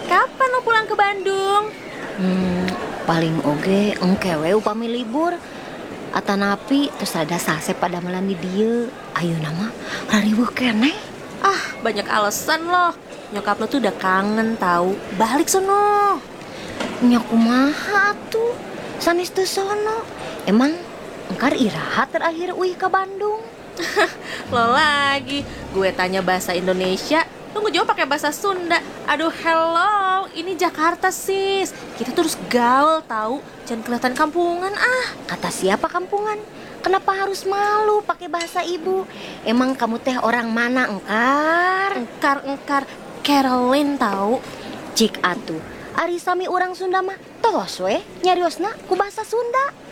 Kapan lo pulang ke Bandung? Paling oge engkewe upami libur. Atanapi terus ada sase pada malam di dieu. Ayo nama rariweuh keneh. Ah, banyak alasan loh. Nyokap lo tuh udah kangen tahu. Balik sono. Nya kumaha tuh? Sanes teu sono. Emang engkar iraha terakhir uih ke Bandung? Lo lagi. Gue tanya bahasa Indonesia, lo ngejawab pakai bahasa Sunda. Aduh, hello. Ini Jakarta, sis. Kita terus gaul tahu. Jangan kelihatan kampungan ah. Kata siapa kampungan? Kenapa harus malu pakai bahasa ibu? Emang kamu teh orang mana engkar? Engkar Caroline tahu. Cik atuh, ari sami urang Sunda mah tos we nyariosna ku bahasa Sunda.